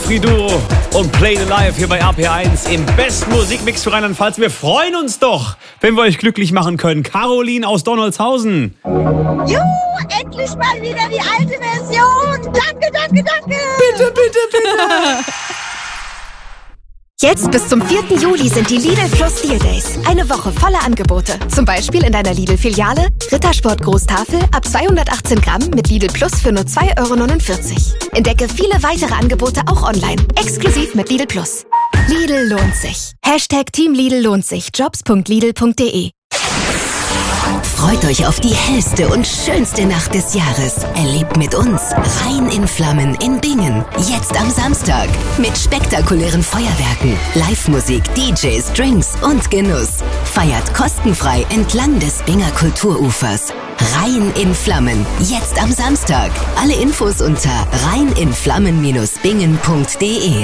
Efri-Duo und Play the Life hier bei RPR1 im besten Musikmix für Rheinland-Pfalz. Wir freuen uns doch, wenn wir euch glücklich machen können. Caroline aus Donaldshausen. Juhu, endlich mal wieder die alte Version. Danke, danke, danke. Bitte, bitte, bitte. Jetzt bis zum 4. Juli sind die Lidl Plus Deal Days. Eine Woche voller Angebote. Zum Beispiel in deiner Lidl-Filiale Rittersport Großtafel ab 218 Gramm mit Lidl Plus für nur 2,49 €. Entdecke viele weitere Angebote auch online. Exklusiv mit Lidl Plus. Lidl lohnt sich. Team Lidl lohnt sich. Jobs.lidl.de. Freut euch auf die hellste und schönste Nacht des Jahres. Erlebt mit uns Rhein in Flammen in Bingen. Jetzt am Samstag. Mit spektakulären Feuerwerken, Live-Musik, DJs, Drinks und Genuss. Feiert kostenfrei entlang des Binger Kulturufers. Rhein in Flammen. Jetzt am Samstag. Alle Infos unter rheininflammen-bingen.de.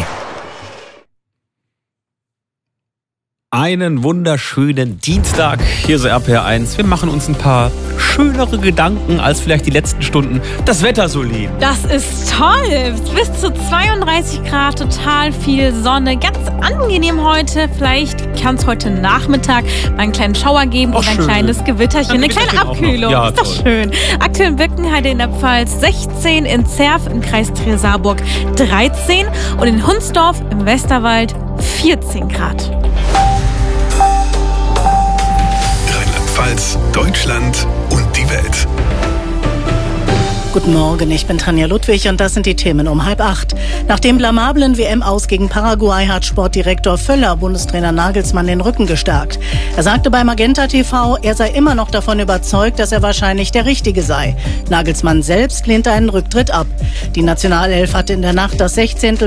Einen wunderschönen Dienstag. Hier ist RPR1. Wir machen uns ein paar schönere Gedanken als vielleicht die letzten Stunden. Das Wetter, Solin. Das ist toll. Bis zu 32 Grad, total viel Sonne. Ganz angenehm heute. Vielleicht kann es heute Nachmittag mal einen kleinen Schauer geben oder ein kleines Gewitterchen. Eine kleine Abkühlung. Ja, ist doch schön. Aktuell in Birkenheide in der Pfalz 16, in Zerf im Kreis Trier-Saarburg 13 und in Hunsdorf im Westerwald 14 Grad. Rheinland-Pfalz, Deutschland und die Welt. Guten Morgen, ich bin Tanja Ludwig und das sind die Themen um 7:30. Nach dem blamablen WM-Aus gegen Paraguay hat Sportdirektor Völler Bundestrainer Nagelsmann den Rücken gestärkt. Er sagte bei Magenta TV, er sei immer noch davon überzeugt, dass er wahrscheinlich der Richtige sei. Nagelsmann selbst lehnte einen Rücktritt ab. Die Nationalelf hatte in der Nacht das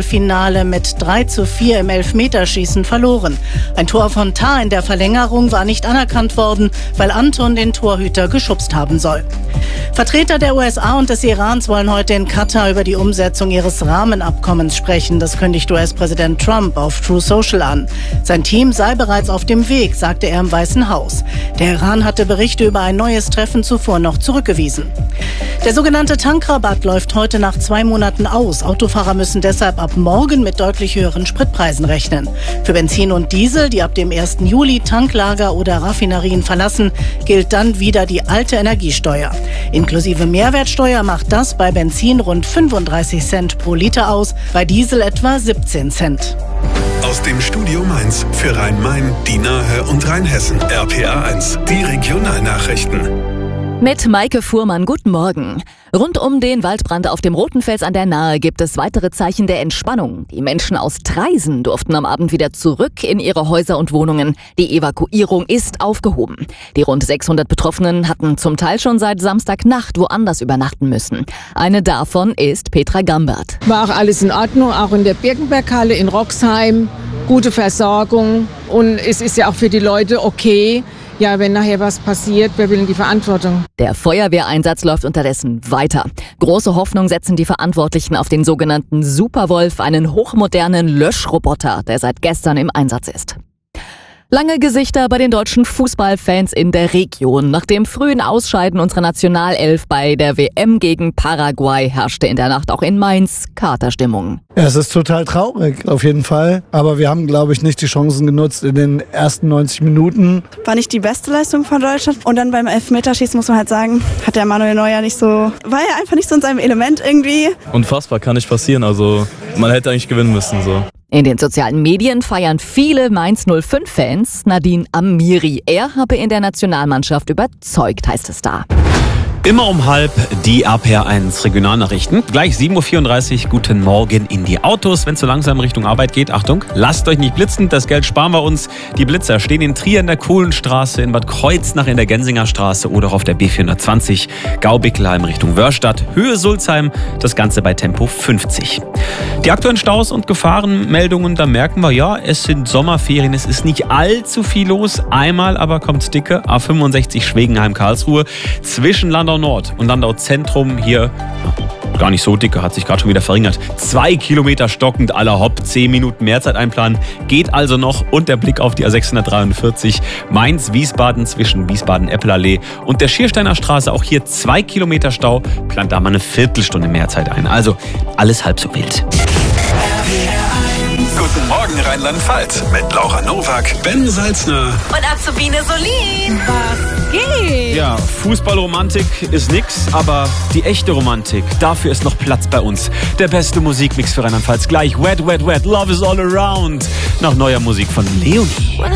16. mit 3:4 im Elfmeterschießen verloren. Ein Tor von Tah in der Verlängerung war nicht anerkannt worden, weil Anton den Torhüter geschubst haben soll. Vertreter der USA und des Irans wollen heute in Katar über die Umsetzung ihres Rahmenabkommens sprechen. Das kündigt US-Präsident Trump auf True Social an. Sein Team sei bereits auf dem Weg, sagte er im Weißen Haus. Der Iran hatte Berichte über ein neues Treffen zuvor noch zurückgewiesen. Der sogenannte Tankrabatt läuft heute nach 2 Monaten aus. Autofahrer müssen deshalb ab morgen mit deutlich höheren Spritpreisen rechnen. Für Benzin und Diesel, die ab dem 1. Juli Tanklager oder Raffinerien verlassen, gilt dann wieder die alte Energiesteuer. Inklusive Mehrwertsteuer macht das bei Benzin rund 35 Cent pro Liter aus, bei Diesel etwa 17 Cent. Aus dem Studio Mainz für Rhein-Main, die Nahe und Rheinhessen. RPR1, die Regionalnachrichten. Mit Maike Fuhrmann, guten Morgen. Rund um den Waldbrand auf dem Rotenfels an der Nahe gibt es weitere Zeichen der Entspannung. Die Menschen aus Traisen durften am Abend wieder zurück in ihre Häuser und Wohnungen. Die Evakuierung ist aufgehoben. Die rund 600 Betroffenen hatten zum Teil schon seit Samstagnacht woanders übernachten müssen. Eine davon ist Petra Gambert. War auch alles in Ordnung, auch in der Birkenberghalle in Roxheim. Gute Versorgung und es ist ja auch für die Leute okay. Ja, wenn nachher was passiert, wer will denn die Verantwortung? Der Feuerwehreinsatz läuft unterdessen weiter. Große Hoffnung setzen die Verantwortlichen auf den sogenannten Superwolf, einen hochmodernen Löschroboter, der seit gestern im Einsatz ist. Lange Gesichter bei den deutschen Fußballfans in der Region. Nach dem frühen Ausscheiden unserer Nationalelf bei der WM gegen Paraguay herrschte in der Nacht auch in Mainz Katerstimmung. Ja, es ist total traurig, auf jeden Fall. Aber wir haben, glaube ich, nicht die Chancen genutzt in den ersten 90 Minuten. War nicht die beste Leistung von Deutschland. Und dann beim Elfmeterschießen muss man halt sagen, hat der Manuel Neuer nicht so, war ja einfach nicht so in seinem Element irgendwie. Unfassbar, kann nicht passieren. Also man hätte eigentlich gewinnen müssen so. In den sozialen Medien feiern viele Mainz 05-Fans Nadine Amiri. Er habe in der Nationalmannschaft überzeugt, heißt es da. Immer um 12:30 die RPR1 Regionalnachrichten. Gleich 7:34 Uhr, guten Morgen in die Autos. Wenn es so langsam Richtung Arbeit geht, Achtung, lasst euch nicht blitzen, das Geld sparen wir uns. Die Blitzer stehen in Trier in der Kohlenstraße, in Bad Kreuznach in der Gensinger Straße oder auch auf der B420 Gaubickelheim Richtung Wörstadt, Höhe Sulzheim, das Ganze bei Tempo 50. Die aktuellen Staus und Gefahrenmeldungen, da merken wir, ja, es sind Sommerferien, es ist nicht allzu viel los. Einmal aber kommt dicke A65 Schwegenheim-Karlsruhe zwischen Landau Nord und Landau Zentrum hier. Gar nicht so dicke, hat sich gerade schon wieder verringert. 2 Kilometer stockend, aller Hopp, 10 Minuten Mehrzeit einplanen. Geht also noch. Und der Blick auf die A643 Mainz-Wiesbaden zwischen Wiesbaden-Eppelallee und der Schiersteiner Straße. Auch hier 2 Kilometer Stau, plant da mal eine Viertelstunde Mehrzeit ein. Also alles halb so wild. Guten Morgen Rheinland-Pfalz mit Laura Nowak, Ben Salzner und Azubine Solin. Was geht? Ja, Fußballromantik ist nix, aber die echte Romantik, dafür ist noch Platz bei uns. Der beste Musikmix für Rheinland-Pfalz gleich. Wet, wet, wet, love is all around. Nach neuer Musik von Leonie.